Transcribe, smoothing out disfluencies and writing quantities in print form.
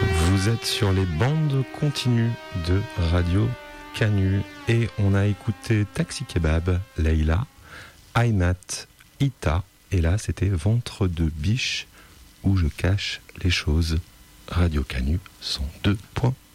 Vous êtes sur les bandes continues de Radio Canu et on a écouté Taxi Kebab, Leila, Aynat, Ita et là c'était Ventre de biche où je cache les choses. Radio Canu 102.2.